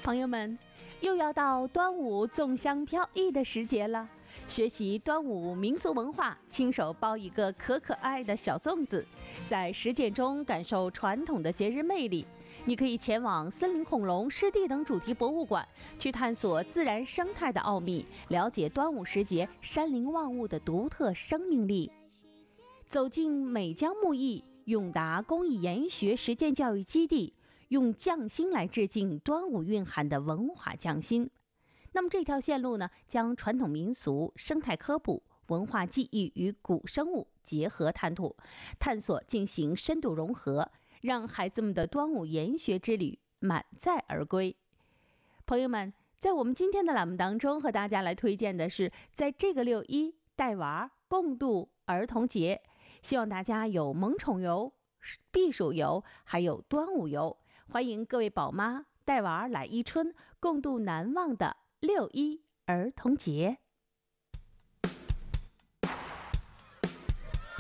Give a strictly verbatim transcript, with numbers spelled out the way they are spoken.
朋友们，又要到端午粽香飘逸的时节了。学习端午民俗文化，亲手包一个可可爱的小粽子，在实践中感受传统的节日魅力。你可以前往森林恐龙、湿地等主题博物馆，去探索自然生态的奥秘，了解端午时节山林万物的独特生命力。走进美江木艺永达公益研学实践教育基地，用匠心来致敬端午蕴含的文化匠心。那么这条线路呢，将传统民俗、生态科普、文化技艺与古生物结合探讨，探索进行深度融合，让孩子们的端午研学之旅满载而归。朋友们，在我们今天的栏目当中，和大家来推荐的是在这个六一带娃共度儿童节，希望大家有萌宠游、避暑游，还有端午游。欢迎各位宝妈带娃来伊春，共度难忘的六一儿童节。